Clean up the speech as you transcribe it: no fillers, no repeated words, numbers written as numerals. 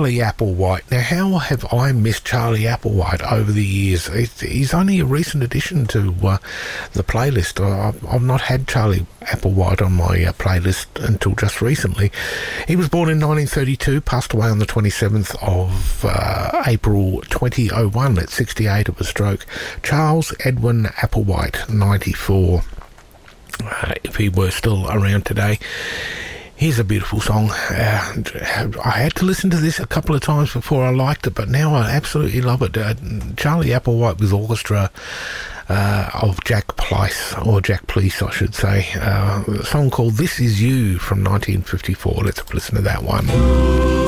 Charlie Applewhite. Now, how have I missed Charlie Applewhite over the years? He's only a recent addition to the playlist. I've not had Charlie Applewhite on my playlist until just recently. He was born in 1932, passed away on the 27th of April 2001 at 68 of a stroke. Charles Edwin Applewhite, 94. If he were still around today. Here's a beautiful song. I had to listen to this a couple of times before I liked it, but now I absolutely love it. Charlie Applewhite with orchestra of Jack Pleece, I should say. A song called This Is You from 1954. Let's listen to that one.